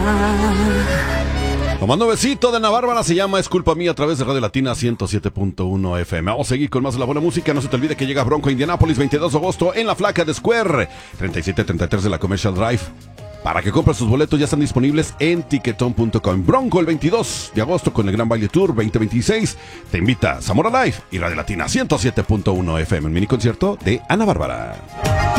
Lo más nuevecito de Ana Bárbara se llama Es Culpa Mía a través de Radio Latina 107.1 FM. Vamos a seguir con más de la buena música. No se te olvide que llega Bronco a Indianápolis 22 de agosto en la Flaca de Square 3733 de la Commercial Drive. Para que compres tus boletos ya están disponibles en Tiquetón.com. Bronco el 22 de agosto con el Gran Baile Tour 2026. Te invita Zamora Live y Radio Latina 107.1 FM. El mini concierto de Ana Bárbara.